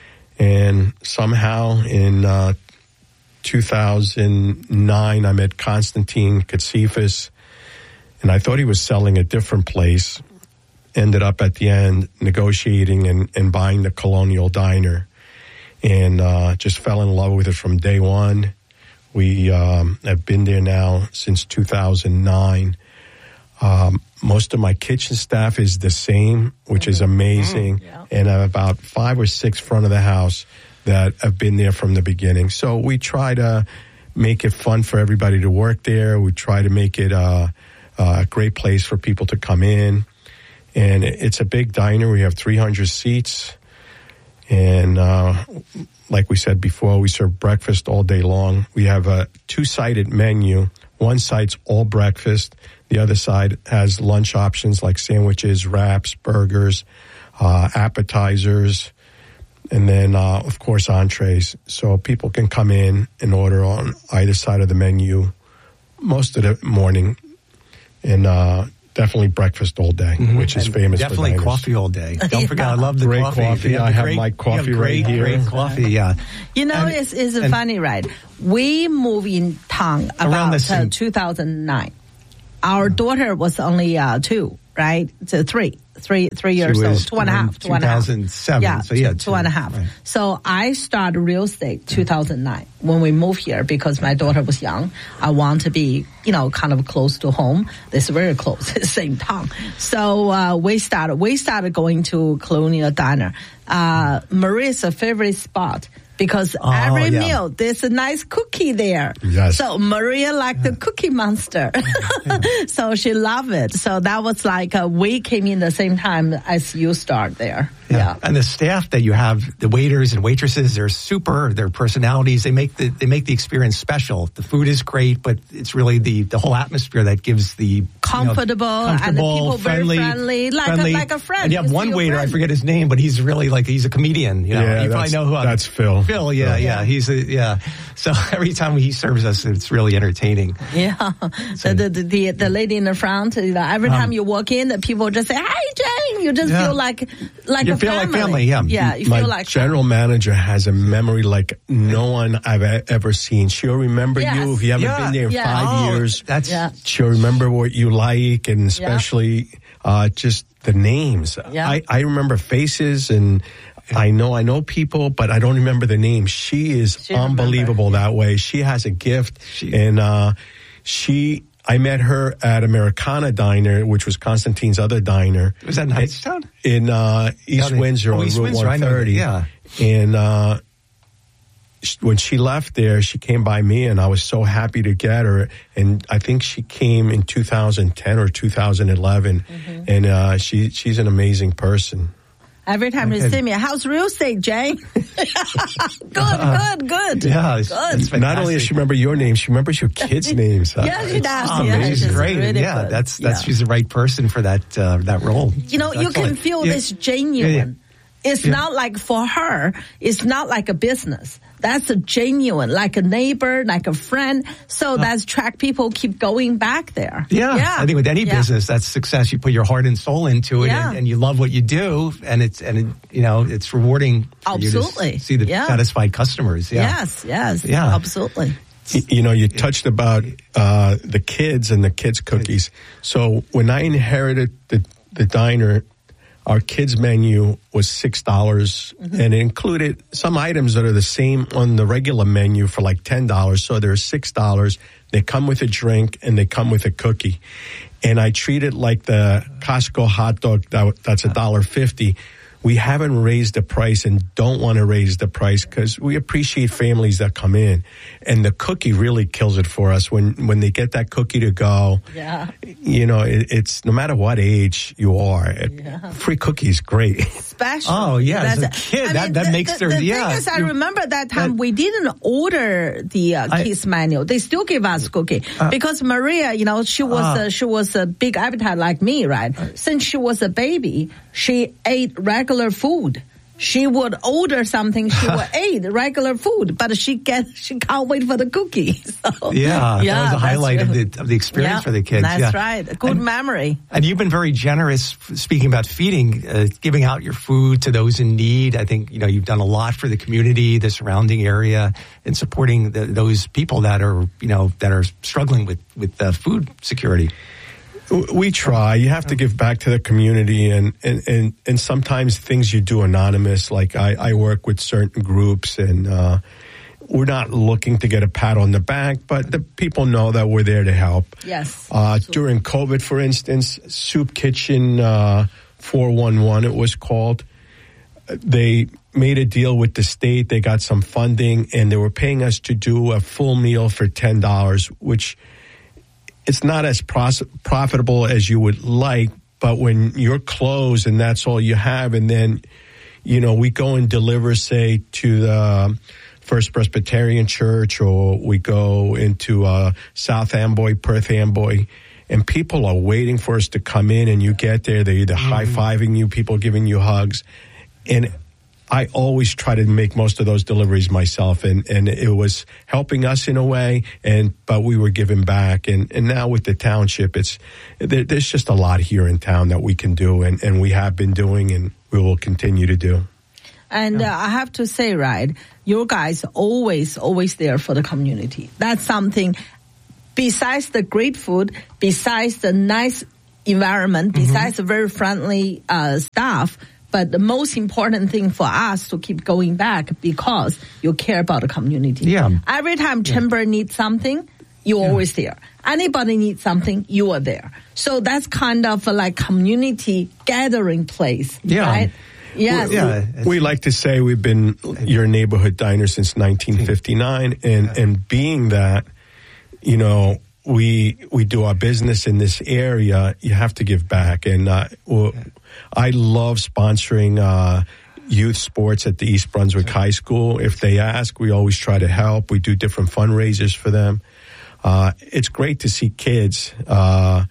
And somehow in uh, two thousand nine, I met Constantine Katsifis, and I thought he was selling a different place. Ended up at the end negotiating and, and buying the Colonial Diner, and uh, just fell in love with it from day one. We um, have been there now since two thousand nine. Um, most of my kitchen staff is the same, which mm-hmm. is amazing. Mm-hmm. Yeah. And I have about five or six front of the house that have been there from the beginning. So we try to make it fun for everybody to work there. We try to make it a, a great place for people to come in. And it's a big diner. We have three hundred seats. And uh, like we said before, we serve breakfast all day long. We have a two-sided menu. One side's all breakfast. The other side has lunch options like sandwiches, wraps, burgers, uh, appetizers, and then, uh, of course, entrees. So people can come in and order on either side of the menu most of the morning, and uh, definitely breakfast all day, mm-hmm. which is and famous definitely for diners. coffee all day. Don't Yeah. forget, I love the great coffee. coffee. I have great, my coffee great, right here. Great coffee, yeah. You know, And- it's, it's and- funny, right? We moved in town Around about the uh, same- two thousand nine. Our daughter was only uh, two, right? To three, three, three years She old, was two and a half, two and a half. two thousand seven, Yeah, so yeah, two, two and a two, half. right. So I started real estate two thousand nine when we moved here because my daughter was young. I want to be, you know, kind of close to home. It's very close at the same time. So uh, we started. We started going to Colonial Diner. Uh, Maria's favorite spot. Because Oh, every yeah. meal, there's a nice cookie there. Yes. So Maria liked the Cookie Monster. So she loved it. So that was like uh, we came in the same time as you start there. Yeah. Yeah. And the staff that you have, the waiters and waitresses, they're super. Their personalities, they make the they make the experience special. The food is great, but it's really the the whole atmosphere that gives the Comfortable, you know, and the comfortable, people very friendly, friendly, like a- friendly. like a friend. And you have You one see a waiter, I friend. forget his name, but he's really like he's a comedian. You know, Yeah, you probably that's- know who I'm, that's Phil. Phil, yeah, yeah, he's a, yeah. So every time he serves us, it's really entertaining. Yeah. So the, the, the, the lady in the front, you know, every time Um, you walk in, the people just say, "Hi, Jane." You just Yeah. feel like, like You a feel like family. family, yeah. Yeah. You My feel like general manager has a memory like no one I've e- ever seen. She'll remember Yes. you if you haven't Yeah. been there in Yeah. five Oh, years. that's Yeah. She'll remember what you like, and especially uh, just the names. Yeah. I, I remember faces, and I know I know people, but I don't remember the names. She is She remember. unbelievable that way. She has a gift, and uh, she. I met her at Americana Diner, which was Constantine's other diner. Was that in Hightstown? In uh, East Yeah, they- Windsor oh, on East Route Windsor, I know that, one thirty. yeah. And uh, sh- when she left there, she came by me, and I was so happy to get her. And I think she came in two thousand ten or two thousand eleven. Mm-hmm. And uh, she she's an amazing person. every time you Okay. see me, how's real estate, Jane? Good, good, good. Yeah, it's- Good. it's Not only does she remember your name, she remembers your kids' names. Uh, Yeah, she does. Oh, yeah, man, she's she's great. really yeah, good. that's that's Yeah. she's the right person for that uh, that role. You know, you can Excellent. feel Yeah. this genuine. Yeah, yeah. It's Yeah. not like for her, it's not like a business. That's a genuine, like a neighbor, like a friend. So that's track people keep going back there. Yeah. Yeah. I think with any Yeah. business, that's success. You put your heart and soul into it, Yeah. and, and you love what you do, and it's and it, you know it's rewarding. For you to Absolutely. s- see the Yeah. satisfied customers. Yeah. Yes, yes. Yeah. Absolutely. Y- You know, you touched about uh, the kids and the kids' cookies. So when I inherited the, the diner, our kids' menu was six dollars, Mm-hmm. and it included some items that are the same on the regular menu for like ten dollars. So they're six dollars. They come with a drink, and they come with a cookie. And I treat it like the Costco hot dog that, that's a dollar fifty. We haven't raised the price and don't want to raise the price because we appreciate families that come in. And the cookie really kills it for us when, when they get that cookie to go. Yeah. You know, it, it's no matter what age you are, it, Yeah. free cookie is great. Special. Oh, yeah, as a That's- kid, I that- mean, that the, makes the, their- the yeah, thing is, I you- remember that time that- we didn't order the uh, I- kids menu. They still give us cookie Uh, because Maria, you know, she was uh, uh, she was a big appetite like me, right? Since she was a baby, she ate regular food. She would order something. She would eat regular food, but she get she can't wait for the cookie. So, Yeah, yeah, that was a that's highlight of really- the of the experience Yeah, for the kids. That's yeah. right. A good And- memory. And you've been very generous, f- speaking about feeding, uh, giving out your food to those in need. I think, you know, you've done a lot for the community, the surrounding area, and supporting the, those people that are, you know, that are struggling with, with uh, food security. We try. You have to give back to the community, and, and, and, and sometimes things you do anonymous. Like I, I work with certain groups, and uh, we're not looking to get a pat on the back, but the people know that we're there to help. Yes. Uh, during COVID, for instance, Soup Kitchen uh, four one one, it was called. They made a deal with the state. They got some funding, and they were paying us to do a full meal for ten dollars, which it's not as pros- profitable as you would like, but when you're closed and that's all you have, and then, you know, we go and deliver, say, to the First Presbyterian Church, or we go into uh, South Amboy, Perth Amboy, and people are waiting for us to come in, and you get there, they're either mm-hmm. high-fiving you, people giving you hugs. And I always try to make most of those deliveries myself, and, and it was helping us in a way, and but we were giving back. And, and now with the township, it's there, there's just a lot here in town that we can do, and, and we have been doing, and we will continue to do. And uh, I have to say, right, you guys always, always there for the community. That's something, besides the great food, besides the nice environment, mm-hmm. besides the very friendly uh, staff, but the most important thing for us to keep going back because you care about the community. Yeah. Every time Chamber yeah. needs something, you're yeah. always there. Anybody needs something, you are there. So that's kind of a, like community gathering place, yeah. right? Yes. Yeah. We like to say we've been your neighborhood diner since nineteen fifty-nine, and, yeah. and being that, you know, we we do our business in this area, you have to give back. And uh, well, I love sponsoring uh, youth sports at the East Brunswick High School. If they ask, we always try to help. We do different fundraisers for them. Uh, it's great to see kids uh,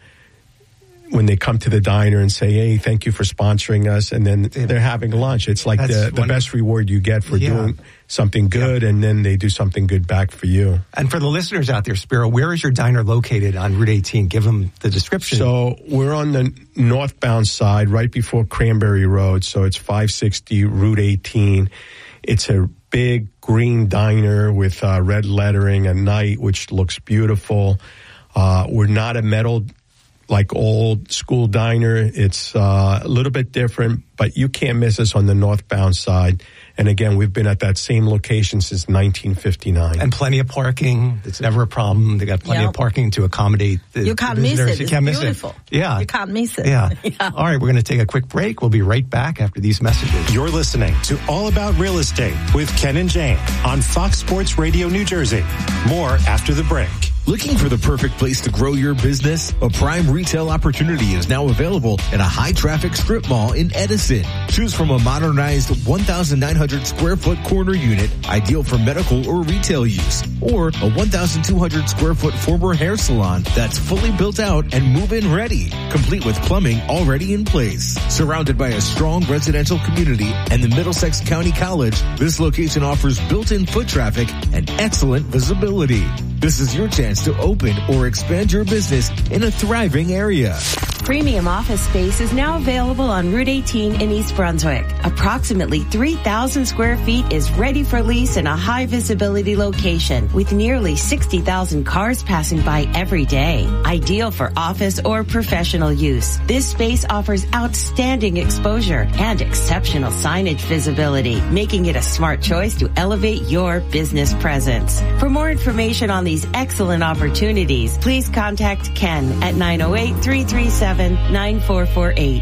when they come to the diner and say, hey, thank you for sponsoring us, and then they're having lunch. It's like the, the best reward you get for yeah. doing something good, yeah. and then they do something good back for you. And for the listeners out there, Spiro, where is your diner located on Route eighteen? Give them the description. So we're on the northbound side, right before Cranberry Road, so it's five sixty Route eighteen. It's a big green diner with uh, red lettering at night, which looks beautiful. Uh, we're not a metal like old school diner. It's uh, a little bit different, but you can't miss us on the northbound side. And again, we've been at that same location since nineteen fifty-nine. And plenty of parking. It's never a problem. They got plenty yep. of parking to accommodate the You can't visitors. miss it. You It's can't beautiful. miss it. Yeah. You can't miss it. Yeah. yeah. All right, we're going to take a quick break. We'll be right back after these messages. You're listening to All About Real Estate with Ken and Jane on Fox Sports Radio New Jersey. More after the break. Looking for the perfect place to grow your business? A prime retail opportunity is now available at a high-traffic strip mall in Edison. Choose from a modernized one thousand nine hundred square foot corner unit, ideal for medical or retail use, or a one thousand two hundred square foot former hair salon that's fully built out and move-in ready, complete with plumbing already in place. Surrounded by a strong residential community and the Middlesex County College, this location offers built-in foot traffic and excellent visibility. This is your chance to open or expand your business in a thriving area. Premium office space is now available on Route eighteen in East Brunswick. Approximately three thousand square feet is ready for lease in a high visibility location with nearly sixty thousand cars passing by every day. Ideal for office or professional use. This space offers outstanding exposure and exceptional signage visibility, making it a smart choice to elevate your business presence. For more information on these excellent opportunities, please contact Ken at nine oh eight, three three seven, nine four four eight.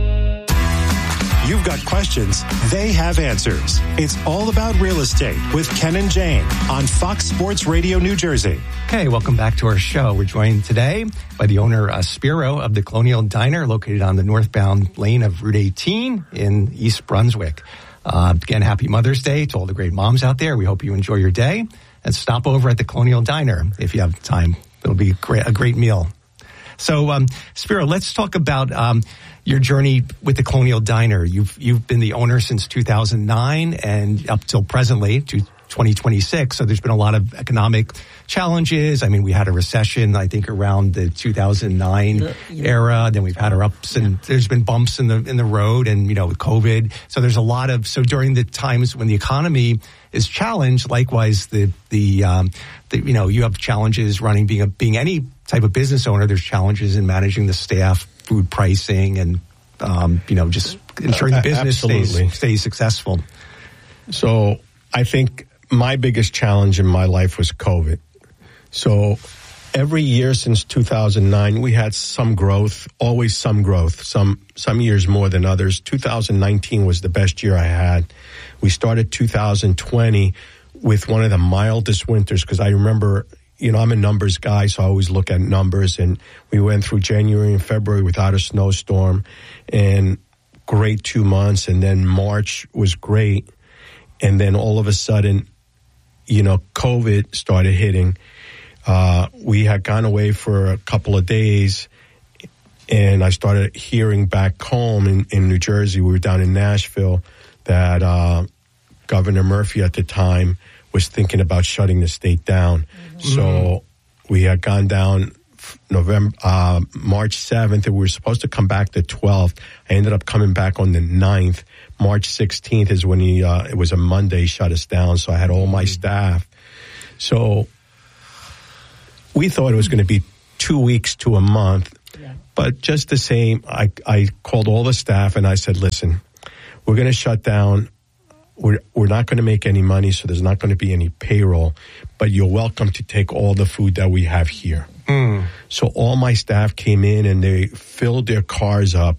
You've got questions, they have answers. It's All About Real Estate with Ken and Jane on Fox Sports Radio New Jersey. Okay, welcome back to our show. We're joined today by the owner, uh, Spiro, of the Colonial Diner, located on the northbound lane of Route eighteen in East Brunswick. Uh, again, happy Mother's Day to all the great moms out there. We hope you enjoy your day. And stop over at the Colonial Diner if you have time. It'll be great, a great meal. So, um, Spiro, let's talk about um, your journey with the Colonial Diner. You've you've been the owner since two thousand nine and up till presently to twenty twenty-six. So there's been a lot of economic challenges. I mean, we had a recession, I think, around the two thousand nine yeah, yeah. era. Then we've had our ups and yeah. there's been bumps in the in the road, and you know, with COVID. So there's a lot of so during the times when the economy is challenged, likewise the the, um, the you know you have challenges running being a being any type of business owner. There's challenges in managing the staff, food pricing, and um, you know just ensuring the business stays stays successful. So I think my biggest challenge in my life was COVID. So every year since two thousand nine, we had some growth, always some growth, some some years more than others. two thousand nineteen was the best year I had. We started two thousand twenty with one of the mildest winters because I remember, you know, I'm a numbers guy, so I always look at numbers. And we went through January and February without a snowstorm, and great two months. And then March was great. And then all of a sudden, you know, COVID started hitting. uh, we had gone away for a couple of days, and I started hearing back home in, in New Jersey, we were down in Nashville, that uh, Governor Murphy at the time was thinking about shutting the state down. Mm-hmm. So we had gone down November, uh, March seventh, and we were supposed to come back the twelfth. I ended up coming back on the ninth. March sixteenth is when he, uh, it was a Monday, shut us down. So I had all my staff. So we thought it was going to be two weeks to a month. Yeah. But just the same, I, I called all the staff and I said, listen, we're going to shut down. We're, we're not going to make any money, so there's not going to be any payroll. But you're welcome to take all the food that we have here. Mm. So all my staff came in and they filled their cars up,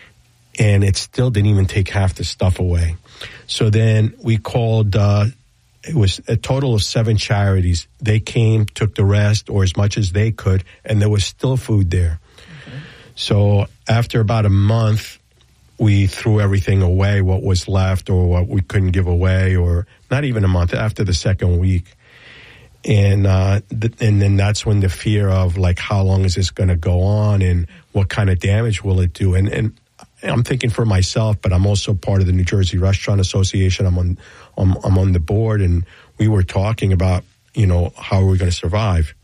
and it still didn't even take half the stuff away. So then we called, uh, it was a total of seven charities. They came, took the rest, or as much as they could, and there was still food there. Okay. So after about a month, we threw everything away, what was left or what we couldn't give away, or not even a month, after the second week. And uh, th- and then that's when the fear of, like, how long is this going to go on and what kind of damage will it do? And, and I'm thinking for myself, but I'm also part of the New Jersey Restaurant Association. I'm on, I'm, I'm on the board, and we were talking about, you know, how are we going to survive?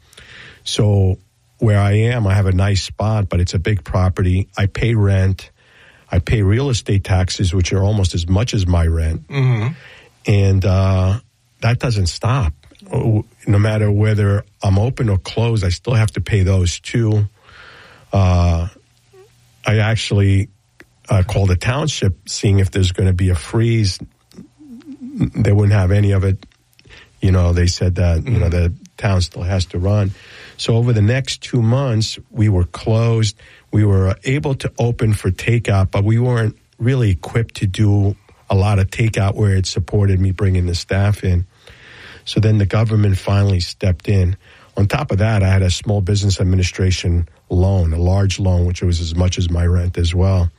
So where I am, I have a nice spot, but it's a big property. I pay rent. I pay real estate taxes, which are almost as much as my rent. Mm-hmm. And uh, that doesn't stop. No matter whether I'm open or closed, I still have to pay those too. Uh, I actually uh, called the township, seeing if there's going to be a freeze. They wouldn't have any of it. You know, they said that, you know, the town still has to run. So over the next two months, we were closed. We were able to open for takeout, but we weren't really equipped to do a lot of takeout where it supported me bringing the staff in. So then the government finally stepped in. On top of that, I had a small business administration loan, a large loan, which was as much as my rent as well.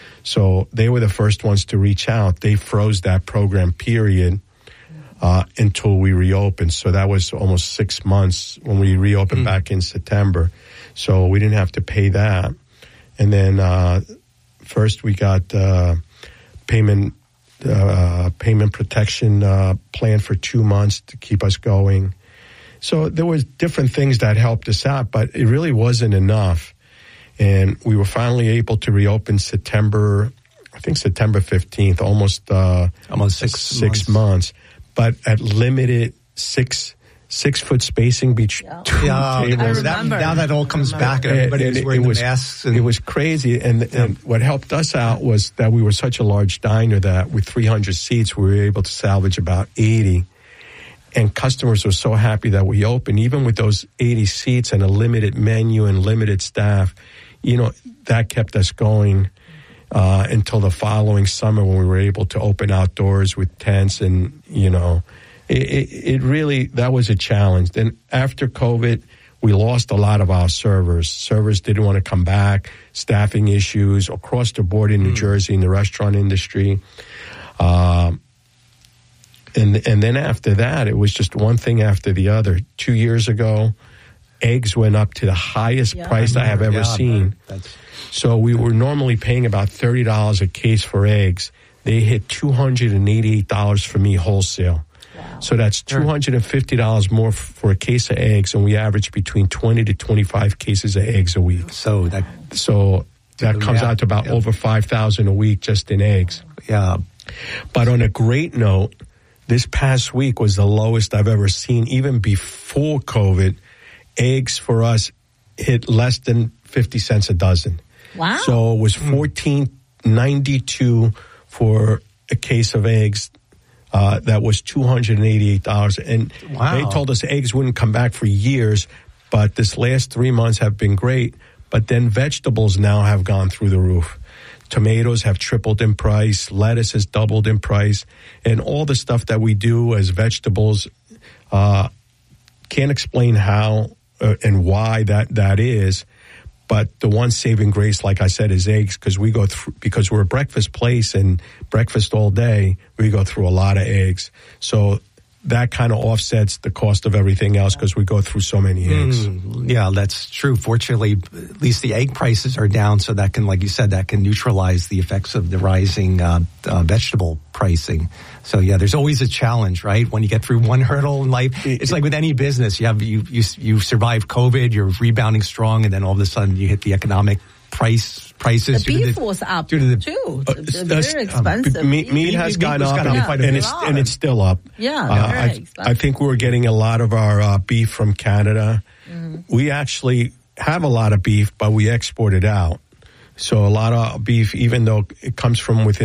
So they were the first ones to reach out. They froze that program period uh, until we reopened. So that was almost six months when we reopened mm. back in September. So we didn't have to pay that. And then uh, first we got uh, payment uh, payment protection uh, plan for two months to keep us going. So there was different things that helped us out, but it really wasn't enough. And we were finally able to reopen September, I think September fifteenth, almost uh, almost six, six months. months, but at limited six six foot spacing between yeah. two yeah, tables. That, now that all comes back, and everybody and, was wearing it was, the masks. And, it was crazy. And, yeah. and what helped us out was that we were such a large diner that with three hundred seats, we were able to salvage about eighty. And customers were so happy that we opened, even with those eighty seats and a limited menu and limited staff. You know, that kept us going uh, until the following summer when we were able to open outdoors with tents. And, you know, it, it, it really, that was a challenge. Then after COVID, we lost a lot of our servers. Servers didn't want to come back, staffing issues across the board in New mm. Jersey in the restaurant industry. Um, and, and then after that, it was just one thing after the other. Two years ago, eggs went up to the highest yeah, price I, I have ever yeah, seen. So we were normally paying about thirty dollars a case for eggs. They hit two hundred eighty-eight dollars for me wholesale. Wow. So that's two hundred fifty dollars more for a case of eggs, and we average between twenty to twenty-five cases of eggs a week. So that so that comes yeah, out to about yeah. over five thousand a week just in eggs. Yeah. But on a great note, this past week was the lowest I've ever seen, even before COVID. Eggs for us hit less than fifty cents a dozen. Wow. So it was fourteen ninety-two for a case of eggs. Uh, that was two hundred eighty-eight dollars. And wow. they told us eggs wouldn't come back for years, but this last three months have been great. But then vegetables now have gone through the roof. Tomatoes have tripled in price. Lettuce has doubled in price. And all the stuff that we do as vegetables, uh, can't explain how Uh, and why that, that is. But the one saving grace, like I said, is eggs, because we go through, because we're a breakfast place and breakfast all day, we go through a lot of eggs. So that kind of offsets the cost of everything else because we go through so many eggs. Mm, yeah, that's true. Fortunately, at least the egg prices are down, so that can, like you said, that can neutralize the effects of the rising uh, uh, vegetable pricing. So yeah, there's always a challenge, right? When you get through one hurdle in life, it's like with any business. You have you you you survive COVID, you're rebounding strong, and then all of a sudden you hit the economic price prices. The beef the, was up due to the, too. Uh, very expensive. Um, meat, meat has gone up, and, yeah, and it's and it's still up. Yeah, uh, very I, expensive. I think we're getting a lot of our uh, beef from Canada. Mm-hmm. We actually have a lot of beef, but we export it out. So a lot of beef, even though it comes from within